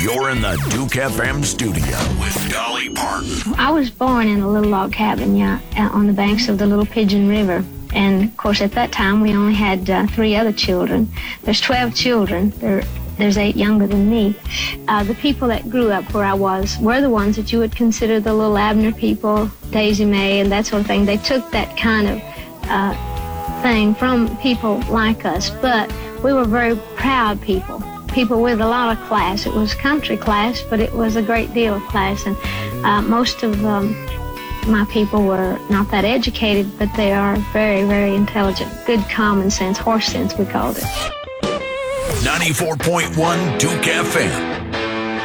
You're in the Duke FM studio with Dolly Parton. I was born in a little log cabin on the banks of the Little Pigeon River. And, of course, at that time, we only had 3 other children. There's 12 children. There's 8 younger than me. The people that grew up where I was were the ones that you would consider the little Abner people, Daisy Mae, and that sort of thing. They took that kind of thing from people like us, but we were very proud people with a lot of class. It was country class, but it was a great deal of class, and most of my people were not that educated, but they are very, very intelligent. Good common sense, horse sense, we called it. 94.1 Duke FM.